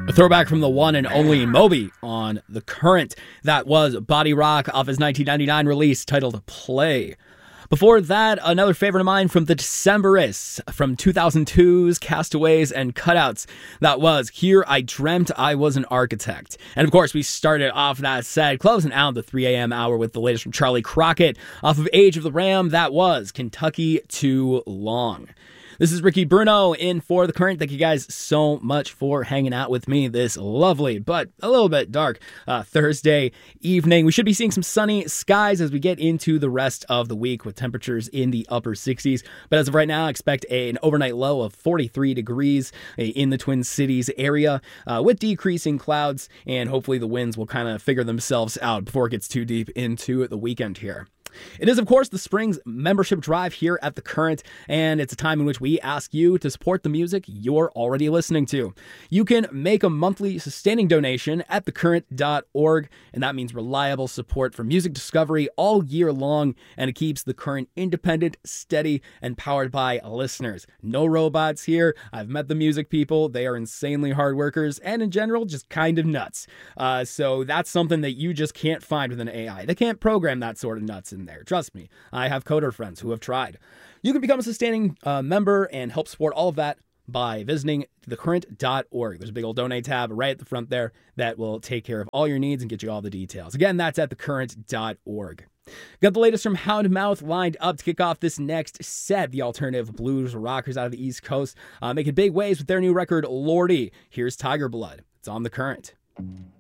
A throwback from the one and only Moby on The Current. That was Body Rock off his 1999 release titled Play. Before that, another favorite of mine from the Decemberists from 2002's Castaways and Cutouts. That was Here I Dreamt I Was an Architect. And of course, we started off that set, closing out the 3 a.m. hour with the latest from Charlie Crockett off of Age of the Ram. That was Kentucky Too Long. This is Ricky Bruno in for The Current. Thank you guys so much for hanging out with me this lovely, but a little bit dark Thursday evening. We should be seeing some sunny skies as we get into the rest of the week with temperatures in the upper 60s. But as of right now, expect an overnight low of 43 degrees in the Twin Cities area with decreasing clouds, and hopefully the winds will kind of figure themselves out before it gets too deep into the weekend here. It is, of course, the Spring's membership drive here at The Current, and it's a time in which we ask you to support the music you're already listening to. You can make a monthly sustaining donation at thecurrent.org, and that means reliable support for music discovery all year long, and it keeps The Current independent, steady, and powered by listeners. No robots here. I've met the music people. They are insanely hard workers, and in general, just kind of nuts. So that's something that you just can't find with an AI. They can't program that sort of nuts in there. Trust me, I have coder friends who have tried. You can become a sustaining member and help support all of that by visiting thecurrent.org. There's a big old donate tab right at the front there that will take care of all your needs and get you all the details. Again, that's at thecurrent.org. Got the latest from Houndmouth lined up to kick off this next set. The alternative blues rockers out of the East Coast making big waves with their new record, Lordy. Here's Tiger Blood. It's on The Current.